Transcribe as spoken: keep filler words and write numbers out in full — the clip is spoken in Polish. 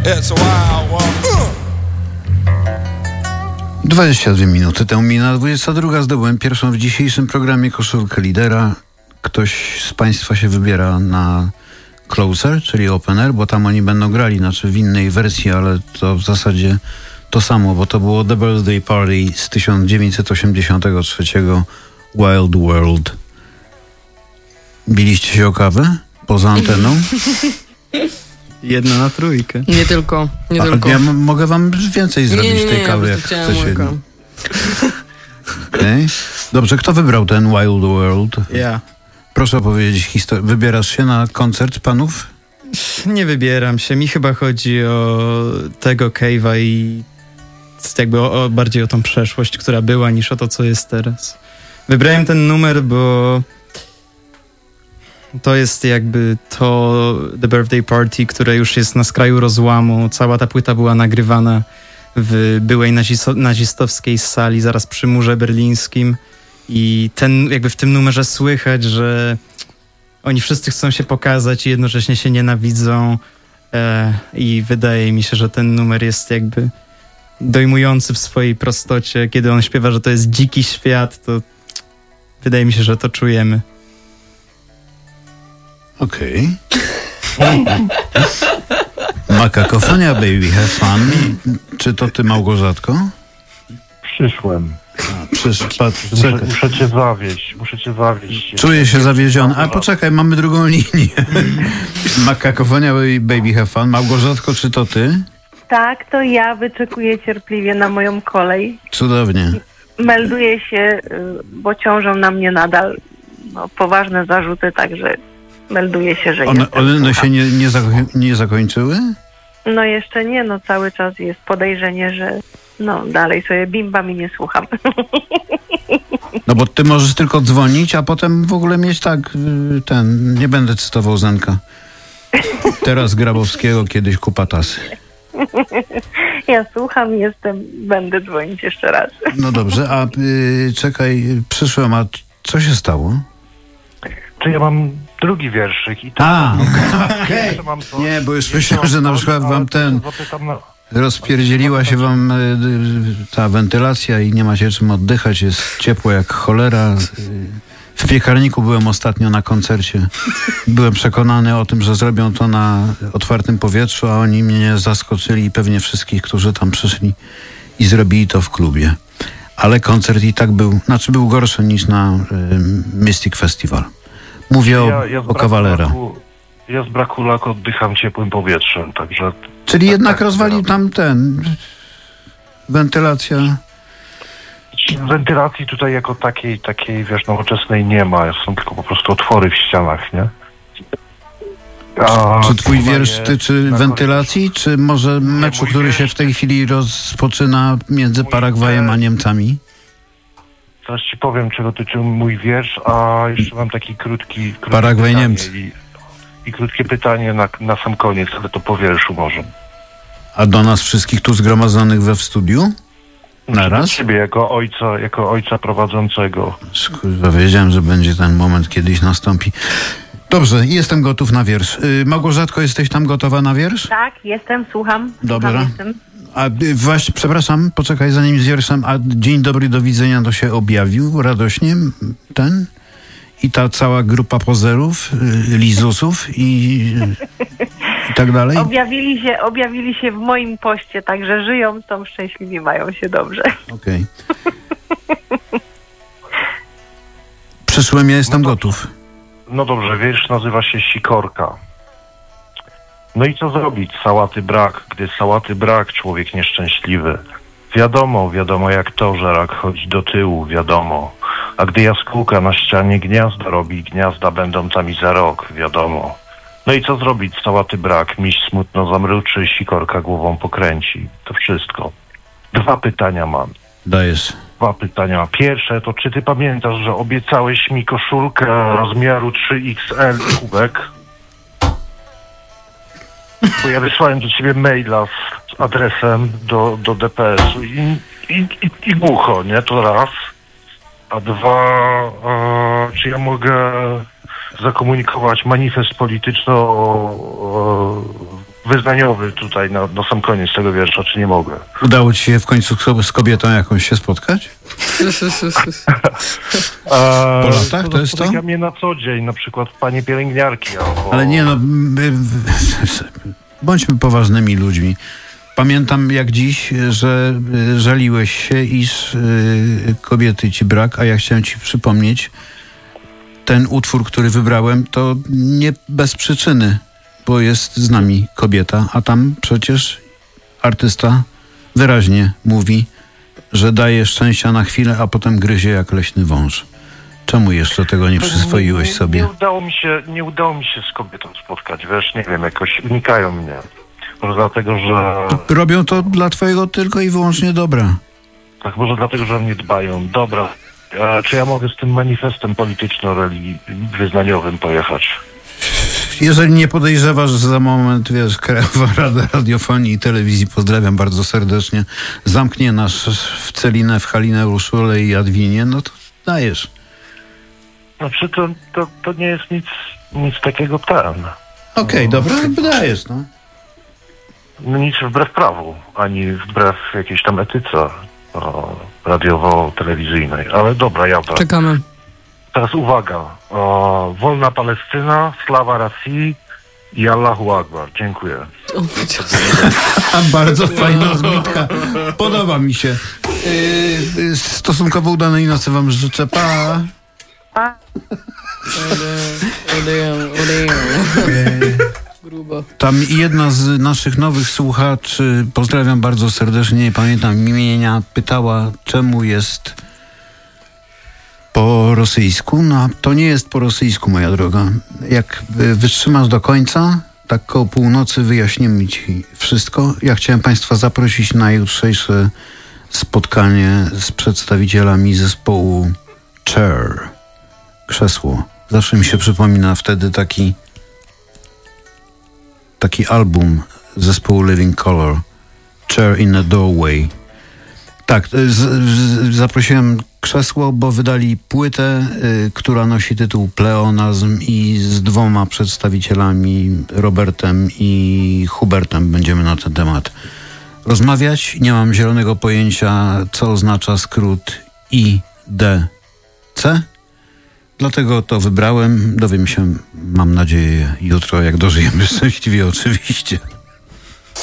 It's a wild one. dwadzieścia dwie minuty temu mina dwudziesta druga. Zdobyłem pierwszą w dzisiejszym programie koszulkę lidera. Ktoś z Państwa się wybiera na Closer, czyli Open Air, bo tam oni będą grali, znaczy w innej wersji, ale to w zasadzie to samo, bo to było The Birthday Party z tysiąc dziewięćset osiemdziesiątego trzeciego, Wild World. Biliście się o kawę poza anteną? Jedna na trójkę. Nie tylko, nie A, tylko. Ja m- mogę wam więcej zrobić nie, nie, tej nie, kawy, ja jak chciałem chcecie. łyka. Okay. Dobrze, kto wybrał ten Wild World? Ja. Proszę powiedzieć historię. Wybierasz się na koncert panów? Nie wybieram się. Mi chyba chodzi o tego Cave'a i jakby o, o, bardziej o tą przeszłość, która była, niż o to, co jest teraz. Wybrałem ten numer, bo to jest jakby to The Birthday Party, które już jest na skraju rozłamu. Cała ta płyta była nagrywana w byłej naziso- nazistowskiej sali zaraz przy murze berlińskim i ten, jakby w tym numerze słychać, że oni wszyscy chcą się pokazać i jednocześnie się nienawidzą e, i wydaje mi się, że ten numer jest jakby dojmujący w swojej prostocie. Kiedy on śpiewa, że to jest dziki świat, to wydaje mi się, że to czujemy. Okej. Okay. Makakofonia, baby, have fun. Czy to ty, Małgorzatko? Przyszłem. A, przysz, patrz, Muszę, czekaj. muszę cię zawieść, muszę cię zawieść. Czuję się zawieziony. A poczekaj, mamy drugą linię. Makakofonia, baby, have fun. Małgorzatko, czy to ty? Tak, to ja wyczekuję cierpliwie na moją kolej. Cudownie. Melduję się, y, bo ciążą na mnie nadal no, poważne zarzuty, także melduję się, że One, jestem. one Słucham. się nie, nie, zako- nie zakończyły? No jeszcze nie, no cały czas jest podejrzenie, że no dalej sobie bimbam i nie słucham. No bo ty możesz tylko dzwonić, a potem w ogóle mieć tak, y, ten, nie będę cytował Zenka. Teraz Grabowskiego, kiedyś Kupatasy. Ja słucham, jestem, będę dzwonić jeszcze raz. No dobrze, a y, czekaj, przyszłem, a co się stało? Czy ja mam drugi wierszyk i to... A, okej. Jeszcze mam coś, Nie, bo już jeszcze myślałem, mam że na coś, przykład ale wam to ten zapytam na... rozpierdzieliła się wam y, y, ta wentylacja i nie ma się czym oddychać, jest ciepło jak cholera. Y, W piekarniku byłem ostatnio na koncercie. Byłem przekonany o tym, że zrobią to na otwartym powietrzu, a oni mnie zaskoczyli i pewnie wszystkich, którzy tam przyszli i zrobili to w klubie. Ale koncert i tak był, znaczy był gorszy niż na y, Mystic Festival. Mówię o, Ja, ja z o Kawalera. braku- Ja z braku laku oddycham ciepłym powietrzem, także... Czyli tak, jednak tak, rozwalił tak. tam ten... Wentylacja... Wentylacji tutaj jako takiej, takiej, wiesz, nowoczesnej nie ma. Są tylko po prostu otwory w ścianach, nie? A Czy twój pływanie wiersz tyczy na wentylacji, czy może meczu, mój który wiersz- się w tej chwili rozpoczyna między Mój Paragwajem a wiersz- Niemcami? Zaraz ci powiem, czego tyczył mój wiersz, a jeszcze mam taki krótki... krótkie Paragwaj, pytanie Niemcy. I, I krótkie pytanie na, na sam koniec, ale to po wierszu może. A do nas wszystkich tu zgromadzonych we w studiu? Na raz? Ciebie jako ojca, jako ojca prowadzącego. Kurwa, wiedziałem, że będzie ten moment kiedyś nastąpi. Dobrze, jestem gotów na wiersz. Yy, Małgorzatko, jesteś tam gotowa na wiersz? Tak, jestem, słucham. Dobra. Słucham, jestem. A y, właśnie, przepraszam, poczekaj zanim z wierszem. A dzień dobry, do widzenia to się objawił radośnie ten? I ta cała grupa pozerów, y, lizusów i, i tak dalej? Objawili się, objawili się w moim poście, także żyją, są szczęśliwi, mają się dobrze. Okej. Przyszłem, ja jestem No to- gotów. No dobrze, wiersz nazywa się Sikorka. No i co zrobić? Sałaty brak. Gdy sałaty brak, człowiek nieszczęśliwy. Wiadomo, wiadomo jak to, że rak chodzi do tyłu, wiadomo. A gdy jaskółka na ścianie gniazda robi, gniazda będą tam i za rok, wiadomo. No i co zrobić? Sałaty brak. Miś smutno zamruczy, sikorka głową pokręci. To wszystko. Dwa pytania mam. Dajesz. Dwa pytania. Pierwsze to, czy ty pamiętasz, że obiecałeś mi koszulkę rozmiaru trzy X L kubek? Bo ja wysłałem do ciebie maila z adresem do, do D P S-u i, i, i, i głucho, nie? To raz. A dwa, e, czy ja mogę zakomunikować manifest polityczno wyznaniowy tutaj na, na sam koniec tego wiersza, czy nie mogę? Udało ci się w końcu z kobietą jakąś się spotkać? A, Po latach to jest to? Spotyka mnie na co dzień, na przykład panie pielęgniarki. Albo... Ale nie no, my, bądźmy poważnymi ludźmi. Pamiętam jak dziś, że żaliłeś się, iż y, kobiety ci brak, a ja chciałem ci przypomnieć, ten utwór, który wybrałem, to nie bez przyczyny, bo jest z nami kobieta, a tam przecież artysta wyraźnie mówi, że daje szczęścia na chwilę, a potem gryzie jak leśny wąż. Czemu jeszcze tego nie przyswoiłeś nie, nie, sobie? Nie udało mi się, nie udało mi się z kobietą spotkać, wiesz, nie wiem, jakoś unikają mnie. Może dlatego, że... Robią to dla twojego tylko i wyłącznie dobra. Tak, może dlatego, że o mnie dbają. Dobra, a czy ja mogę z tym manifestem polityczno-wyznaniowym pojechać? Jeżeli nie podejrzewasz, że za moment, wiesz, Krajowa Rada Radiofonii i Telewizji, pozdrawiam bardzo serdecznie, zamknie nas w Celinę, w Halinę, Urszulę i Jadwinię, no to dajesz. Znaczy, to, to, to nie jest nic, nic takiego ten. Okej, okay, dobra, dajesz, no. No nic wbrew prawu, ani wbrew jakiejś tam etyce o, radiowo-telewizyjnej. Ale dobra, ja tak. Czekamy. Teraz uwaga. O, wolna Palestyna, slawa Rosji i Allahu Akbar. Dziękuję. A bardzo fajna zbitka. Podoba mi się. Yy, stosunkowo udanej nocy wam życzę. Pa! Pa. Grubo. Tam jedna z naszych nowych słuchaczy, pozdrawiam bardzo serdecznie, nie pamiętam imienia, pytała, czemu jest po rosyjsku. No, to nie jest po rosyjsku, moja droga. Jak wytrzymasz do końca, tak koło północy wyjaśnimy ci wszystko. Ja chciałem państwa zaprosić na jutrzejsze spotkanie z przedstawicielami zespołu Chair. Krzesło. Zawsze mi się przypomina wtedy taki taki album zespołu Living Colour, Chair in a Doorway. Tak, z, z, zaprosiłem Krzesło, bo wydali płytę, y, która nosi tytuł Pleonazm i z dwoma przedstawicielami, Robertem i Hubertem, będziemy na ten temat rozmawiać. Nie mam zielonego pojęcia, co oznacza skrót I D C. Dlatego to wybrałem. Dowiem się, mam nadzieję, jutro, jak dożyjemy szczęśliwie oczywiście.